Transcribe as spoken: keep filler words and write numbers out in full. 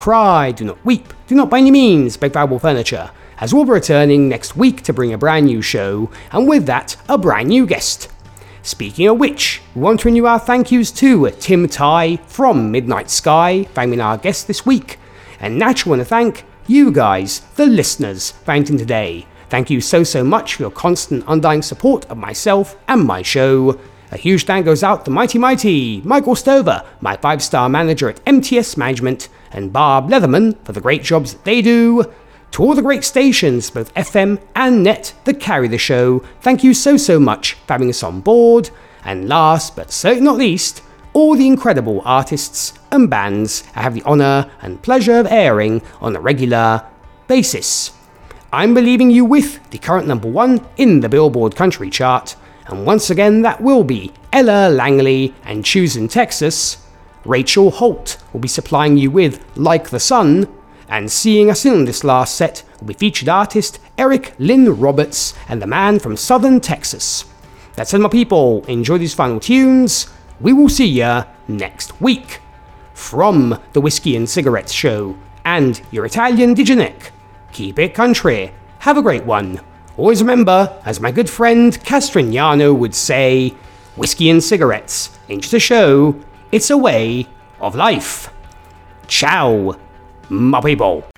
Cry, do not weep, do not by any means break valuable furniture, as we'll be returning next week to bring a brand new show, and with that, a brand new guest. Speaking of which, we want to renew our thank yous to Tim Ty from Midnight Sky, for being our guest this week, and naturally want to thank you guys, the listeners, for tuning in today. Thank you so so much for your constant undying support of myself and my show. A huge thank goes out to Mighty Mighty, Michael Stover, my five star manager at M T S Management, and Barb Leatherman for the great jobs that they do. To all the great stations, both F M and net, that carry the show, thank you so so much for having us on board. And last but certainly not least, all the incredible artists and bands I have the honour and pleasure of airing on a regular basis. I'm leaving you with the current number one in the Billboard Country Chart, and once again that will be Ella Langley and Choosing Texas. Rachel Holt will be supplying you with Like the Sun, and seeing us in this last set will be featured artist Eric Lynn Roberts and the man from Southern Texas. That's it, my people. Enjoy these final tunes. We will see ya next week. From the Whiskey and Cigarettes Show and your Italian Digineck, keep it country. Have a great one. Always remember, as my good friend Castrignano would say, whiskey and cigarettes ain't just a show, it's a way of life. Ciao, my people.